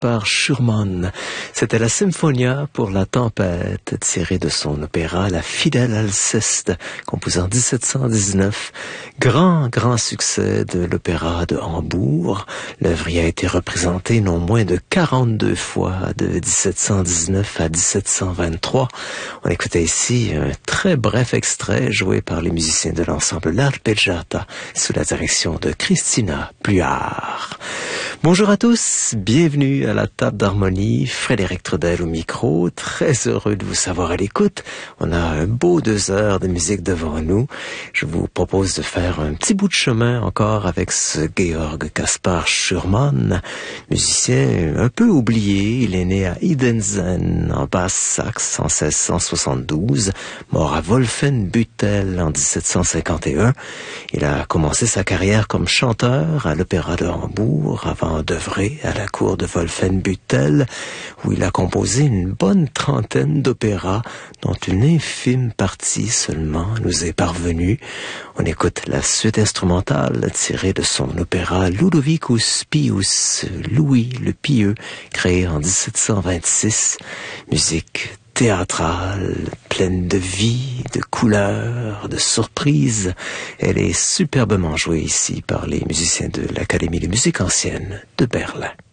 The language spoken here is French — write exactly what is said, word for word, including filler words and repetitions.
Kaspar Schürmann. C'était la Symphonia pour la tempête, tirée de son opéra La Fidèle Alceste, composé en dix-sept cent dix-neuf. Grand, grand succès de l'opéra de Hambourg. L'œuvre y a été représentée non moins de quarante-deux fois, de dix-sept cent dix-neuf à dix-sept cent vingt-trois. On écoutait ici un très bref extrait joué par les musiciens de l'ensemble L'Arpeggiata sous la direction de Christina Pluart. Bonjour à tous, bienvenue à la table d'harmonie, Frédéric Trudel au micro, très heureux de vous savoir à l'écoute. On a un beau deux heures de musique devant nous. Je vous propose de faire un petit bout de chemin encore avec ce Georg Kaspar Schürmann, musicien un peu oublié. Il est né à Idenzen, en Basse-Saxe, en seize cent soixante-douze, mort à Wolfenbüttel en dix-sept cent cinquante et un. Il a commencé sa carrière comme chanteur à l'Opéra de Hambourg avant d'œuvrer à la cour de Wolfenbüttel, où il a composé une bonne trentaine d'opéras, dont une infime partie seulement nous est parvenue. On écoute la suite instrumentale tirée de son opéra Ludovicus Pius, Louis le Pieux, créé en dix-sept cent vingt-six. Musique théâtrale, pleine de vie, de couleurs, de surprises. Elle est superbement jouée ici par les musiciens de l'Académie de musique ancienne de Berlin.